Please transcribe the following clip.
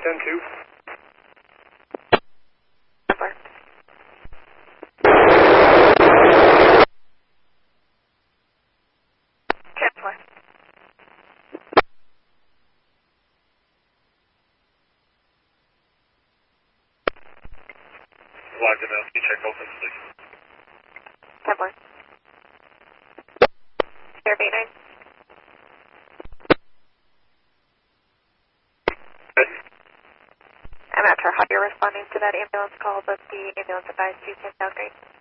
10-2. Kepler. Kepler. Flag announced, you check open, please. Kepler. Air B9. I'm not sure how you're responding to that ambulance call, but the ambulance advised you can downgrade.